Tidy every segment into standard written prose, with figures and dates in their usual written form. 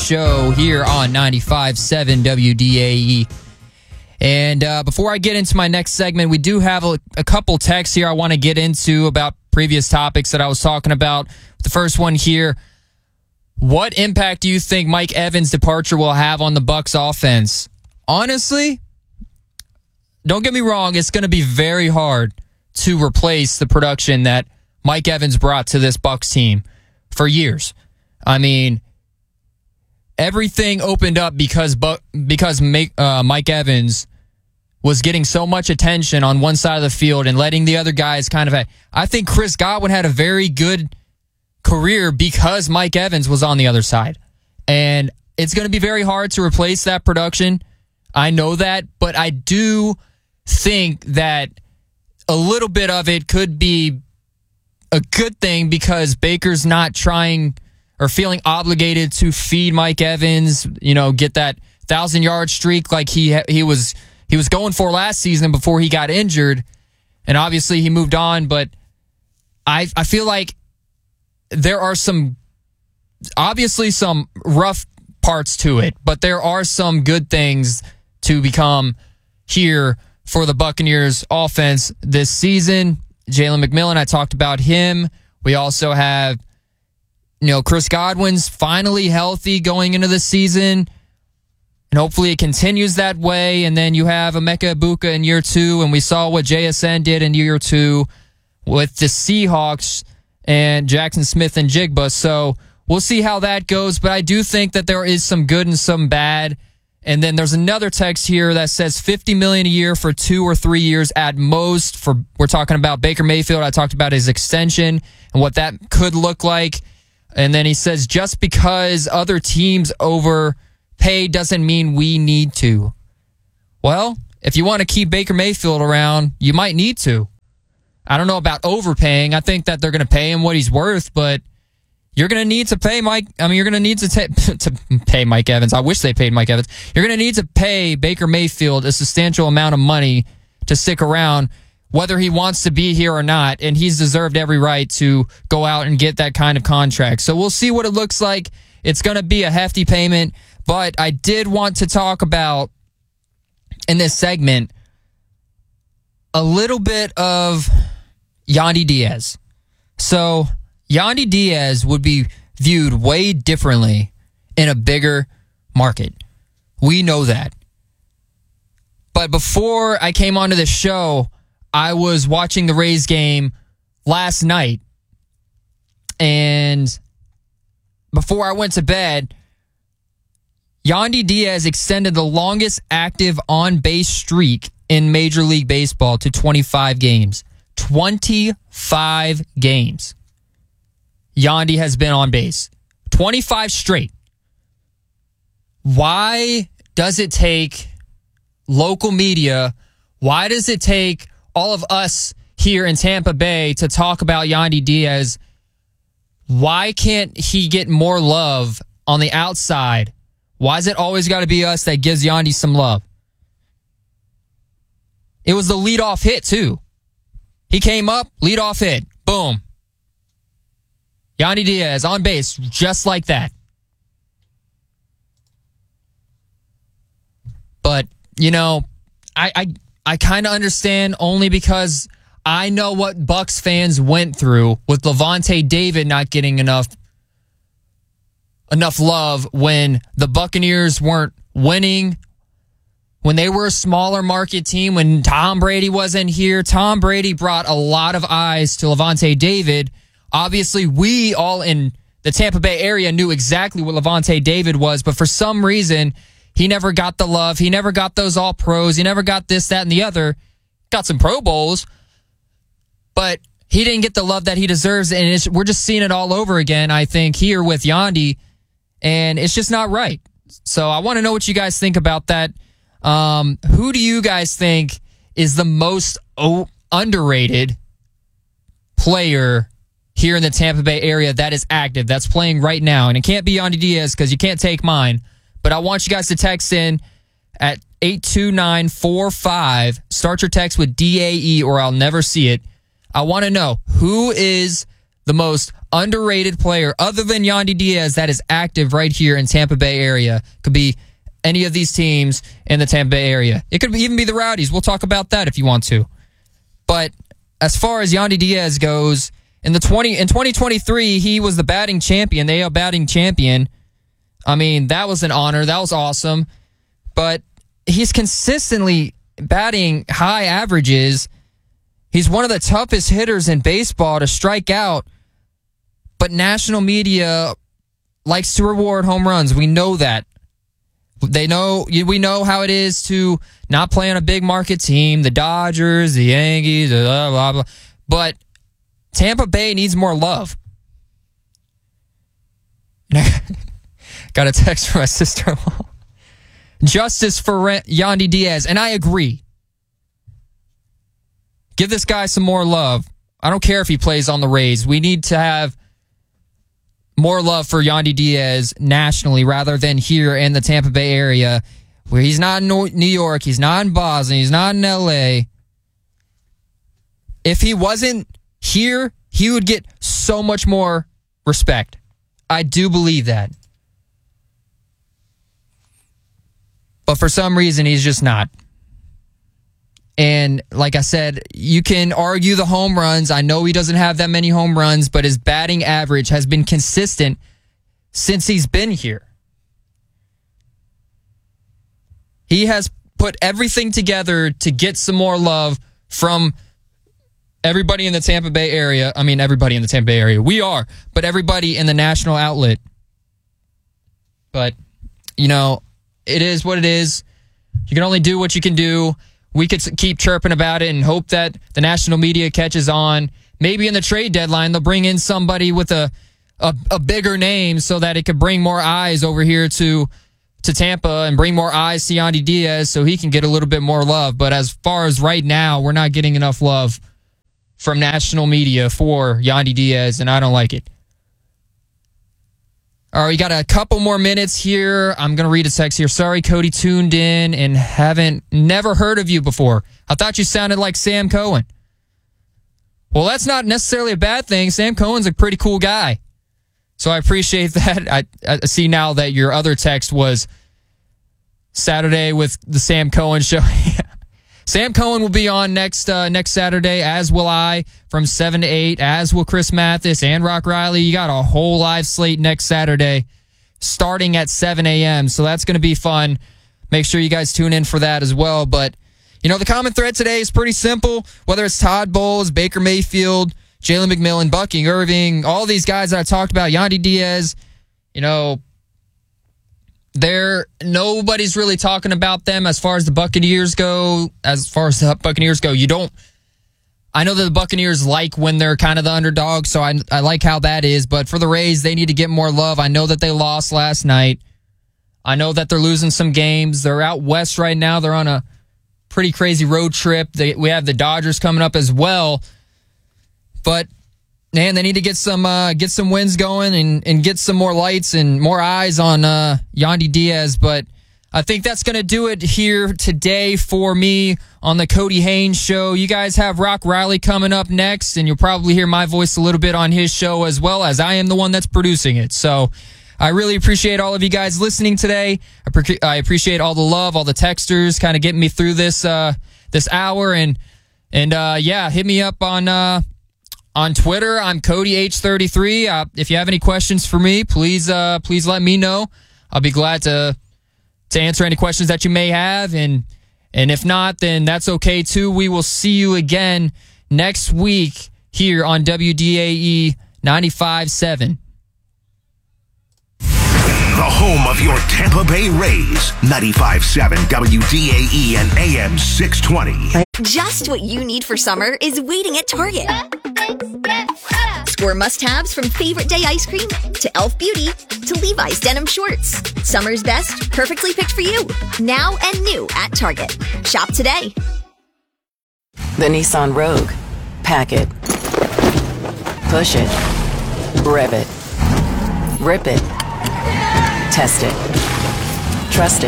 show here on 95.7 WDAE. And before I get into my next segment, we do have a couple texts here I want to get into about previous topics that I was talking about. The first one here, what impact do you think Mike Evans' departure will have on the Bucs offense? Honestly, don't get me wrong, it's going to be very hard to replace the production that Mike Evans brought to this Bucs team for years. I mean, everything opened up because Mike Evans was getting so much attention on one side of the field and letting the other guys I think Chris Godwin had a very good career because Mike Evans was on the other side. And it's going to be very hard to replace that production. I know that, but I do think that a little bit of it could be a good thing because Baker's not trying or feeling obligated to feed Mike Evans, get that 1,000-yard streak like he was going for last season before he got injured. And obviously he moved on, but I feel like there are some rough parts to it, but there are some good things to become here for the Buccaneers offense this season. Jalen McMillan, I talked about him. We also have, Chris Godwin's finally healthy going into the season, and hopefully it continues that way. And then you have Emeka Egbuka in year 2, and we saw what JSN did in year 2 with the Seahawks and Jackson Smith and Jigba. So we'll see how that goes, but I do think that there is some good and some bad. And then there's another text here that says $50 million a year for 2 or 3 years at most. We're talking about Baker Mayfield. I talked about his extension and what that could look like. And then he says, just because other teams overpay doesn't mean we need to. Well, if you want to keep Baker Mayfield around, you might need to. I don't know about overpaying. I think that they're going to pay him what he's worth, but you're going to need to pay you're going to need to pay Mike Evans. I wish they paid Mike Evans. You're going to need to pay Baker Mayfield a substantial amount of money to stick around, whether he wants to be here or not, and he's deserved every right to go out and get that kind of contract. So we'll see what it looks like. It's going to be a hefty payment, but I did want to talk about, in this segment, a little bit of Yandy Diaz. So Yandy Diaz would be viewed way differently in a bigger market. We know that. But before I came onto the show, I was watching the Rays game last night. And before I went to bed, Yandy Diaz extended the longest active on-base streak in Major League Baseball to 25 games. 25 games. Yandy has been on base. 25 straight. Why does it take local media? Why does it take all of us here in Tampa Bay to talk about Yandy Diaz? Why can't he get more love on the outside? Why is it always got to be us that gives Yandy some love? It was the leadoff hit, too. He came up, leadoff hit. Boom. Yandy Diaz on base, just like that. But, I kind of understand only because I know what Bucs fans went through with Lavonte David not getting enough love when the Buccaneers weren't winning, when they were a smaller market team, when Tom Brady wasn't here. Tom Brady brought a lot of eyes to Lavonte David. Obviously, we all in the Tampa Bay area knew exactly what Lavonte David was, but for some reason, he never got the love. He never got those all-pros. He never got this, that, and the other. Got some Pro Bowls, but he didn't get the love that he deserves, and we're just seeing it all over again, I think, here with Yandy, and it's just not right. So I want to know what you guys think about that. Who do you guys think is the most underrated player here in the Tampa Bay area that is active, that's playing right now? And it can't be Yandy Diaz because you can't take mine. But I want you guys to text in at 82945. Start your text with DAE or I'll never see it. I want to know who is the most underrated player other than Yandy Diaz that is active right here in Tampa Bay area. Could be any of these teams in the Tampa Bay area. It could even be the Rowdies. We'll talk about that if you want to. But as far as Yandy Diaz goes, in 2023, he was the batting champion, the AL batting champion. I mean, that was an honor. That was awesome. But he's consistently batting high averages. He's one of the toughest hitters in baseball to strike out. But national media likes to reward home runs. We know that. We know how it is to not play on a big market team, the Dodgers, the Yankees, blah, blah, blah. But Tampa Bay needs more love. Got a text from my sister-in-law. Justice for Yandy Diaz. And I agree. Give this guy some more love. I don't care if he plays on the Rays. We need to have more love for Yandy Diaz nationally rather than here in the Tampa Bay area where he's not in New York, he's not in Boston, he's not in LA. If he wasn't here, he would get so much more respect. I do believe that. But for some reason, he's just not. And like I said, you can argue the home runs. I know he doesn't have that many home runs, but his batting average has been consistent since he's been here. He has put everything together to get some more love from everybody in the Tampa Bay area. I mean, everybody in the Tampa Bay area. We are, but everybody in the national outlet. But, you know, it is what it is. You can only do what you can do. We could keep chirping about it and hope that the national media catches on. Maybe in the trade deadline, they'll bring in somebody with a bigger name so that it could bring more eyes over here to Tampa and bring more eyes to Yandy Diaz so he can get a little bit more love. But as far as right now, we're not getting enough love from national media for Yandy Diaz, and I don't like it. All right, we got a couple more minutes here. I'm going to read a text here. Sorry, Cody tuned in and never heard of you before. I thought you sounded like Sam Cohen. Well, that's not necessarily a bad thing. Sam Cohen's a pretty cool guy. So I appreciate that. I see now that your other text was Saturday with the Sam Cohen show. Sam Cohen will be on next Saturday, as will I, from 7 to 8, as will Chris Mathis and Rock Riley. You got a whole live slate next Saturday, starting at 7 a.m., so that's going to be fun. Make sure you guys tune in for that as well. But, you know, the common thread today is pretty simple. Whether it's Todd Bowles, Baker Mayfield, Jalen McMillan, Bucky Irving, all these guys that I talked about, Yandy Diaz, you know, nobody's really talking about them as far as the Buccaneers go. I know that the Buccaneers like when they're kind of the underdog, so I like how that is. But for the Rays, they need to get more love. I know that they lost last night. I know that they're losing some games. They're out west right now. They're on a pretty crazy road trip. We have the Dodgers coming up as well. But man, they need to get some wins going and get some more lights and more eyes on Yandy Diaz. But I think that's going to do it here today for me on the Cody Haynes Show. You guys have Rock Riley coming up next, and you'll probably hear my voice a little bit on his show as well, as I am the one that's producing it. So I really appreciate all of you guys listening today. I appreciate all the love, all the texters kind of getting me through this hour. And yeah, hit me up on Twitter. I'm CodyH33. If you have any questions for me, please let me know. I'll be glad to answer any questions that you may have. And if not, then that's okay too. We will see you again next week here on WDAE 95.7. The home of your Tampa Bay Rays, 95.7 WDAE and AM 620. Just what you need for summer is waiting at Target. Score must-haves from favorite day ice cream to Elf Beauty to Levi's denim shorts. Summer's best, perfectly picked for you. Now and new at Target. Shop today. The Nissan Rogue. Pack it. Push it. Rev it. Rip it. Test it. Trust it.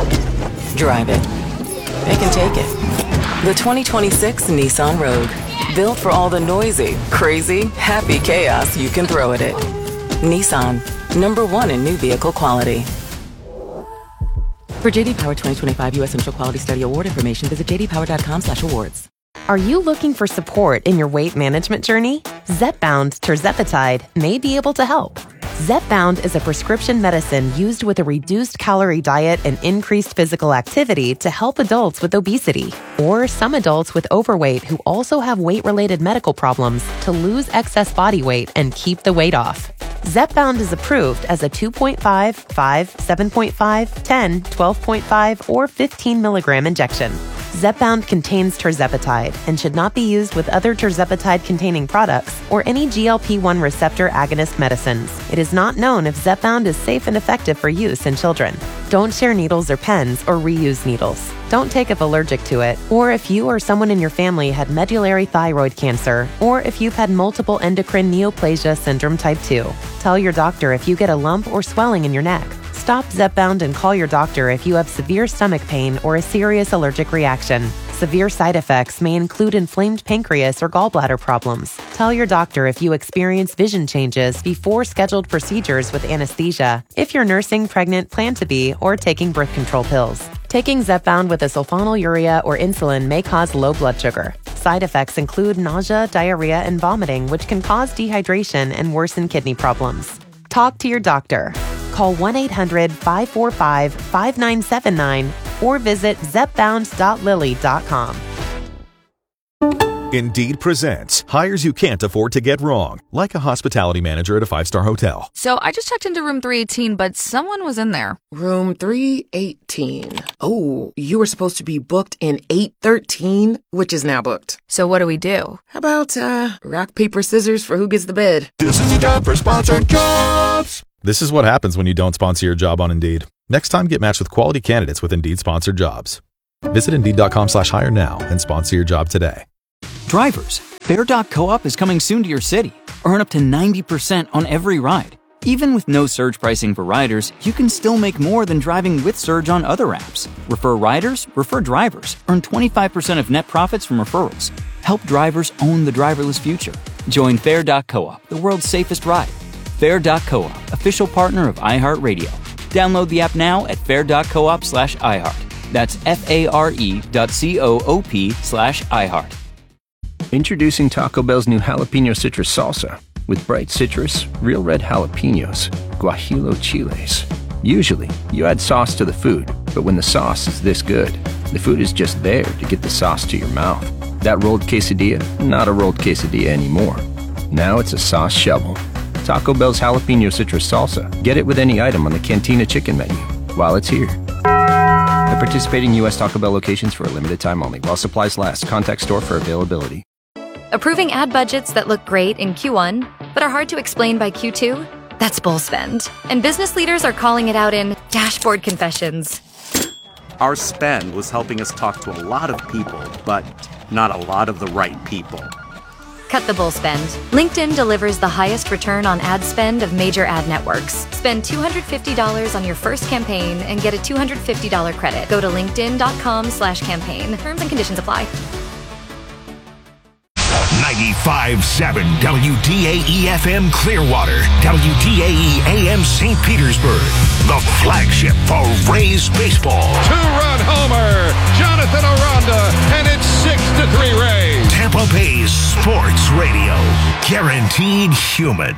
Drive it. It can take it. The 2026 Nissan Rogue. Built for all the noisy, crazy, happy chaos you can throw at it. Nissan, #1 in new vehicle quality. For JD Power 2025 U.S. Central Quality Study Award information, visit jdpower.com/awards. Are you looking for support in your weight management journey? Zepbound tirzepatide may be able to help. Zepbound is a prescription medicine used with a reduced calorie diet and increased physical activity to help adults with obesity or some adults with overweight who also have weight-related medical problems to lose excess body weight and keep the weight off. Zepbound is approved as a 2.5, 5, 7.5, 10, 12.5, or 15 milligram injection. Zepbound contains tirzepatide and should not be used with other tirzepatide-containing products or any GLP-1 receptor agonist medicines. It is not known if Zepbound is safe and effective for use in children. Don't share needles or pens or reuse needles. Don't take if allergic to it, or if you or someone in your family had medullary thyroid cancer, or if you've had multiple endocrine neoplasia syndrome type 2. Tell your doctor if you get a lump or swelling in your neck. Stop Zepbound and call your doctor if you have severe stomach pain or a serious allergic reaction. Severe side effects may include inflamed pancreas or gallbladder problems. Tell your doctor if you experience vision changes before scheduled procedures with anesthesia, if you're nursing, pregnant, plan to be, or taking birth control pills. Taking Zepbound with a sulfonylurea or insulin may cause low blood sugar. Side effects include nausea, diarrhea, and vomiting, which can cause dehydration and worsen kidney problems. Talk to your doctor. Call 1-800-545-5979 or visit zepbound.lilly.com. Indeed presents hires you can't afford to get wrong, like a hospitality manager at a 5-star hotel. So I just checked into room 318, but someone was in there. Room 318. Oh, you were supposed to be booked in 813, which is now booked. So what do we do? How about, rock, paper, scissors for who gets the bid? This is time for sponsored jobs. This is what happens when you don't sponsor your job on Indeed. Next time, get matched with quality candidates with Indeed-sponsored jobs. Visit Indeed.com/hire now and sponsor your job today. Drivers, Fair.coop is coming soon to your city. Earn up to 90% on every ride. Even with no surge pricing for riders, you can still make more than driving with Surge on other apps. Refer riders, refer drivers. Earn 25% of net profits from referrals. Help drivers own the driverless future. Join Fair.coop, the world's safest ride. Fair.coop, official partner of iHeartRadio. Download the app now at fair.coop/iHeart. That's FARE.coop/iHeart. Introducing Taco Bell's new jalapeno citrus salsa with bright citrus, real red jalapenos, guajillo chiles. Usually, you add sauce to the food, but when the sauce is this good, the food is just there to get the sauce to your mouth. That rolled quesadilla, not a rolled quesadilla anymore. Now it's a sauce shovel. Taco Bell's jalapeno citrus salsa. Get it with any item on the Cantina chicken menu while it's here. At participating U.S. Taco Bell locations for a limited time only while supplies last. Contact store for availability. Approving ad budgets that look great in Q1, but are hard to explain by Q2? That's bull spend. And business leaders are calling it out in dashboard confessions. Our spend was helping us talk to a lot of people, but not a lot of the right people. Cut the bull spend. LinkedIn delivers the highest return on ad spend of major ad networks. Spend $250 on your first campaign and get a $250 credit. Go to linkedin.com/campaign. Terms and conditions apply. 95.7 WDAE-FM Clearwater, WDAE AM St. Petersburg, the flagship for Rays baseball. Two-run homer, Jonathan Aranda, and it's 6-3 Rays. Tampa Bay Sports Radio, guaranteed human.